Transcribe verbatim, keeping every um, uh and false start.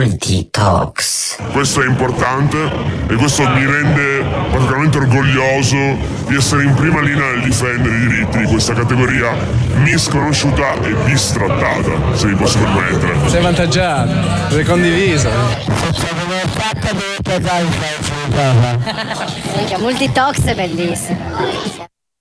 Multitalks. Questo è importante e questo mi rende particolarmente orgoglioso di essere in prima linea nel difendere i diritti di questa categoria misconosciuta e bistrattata, se mi posso permettere. Sei avvantaggiato, sei condiviso. Multitalks è bellissimo.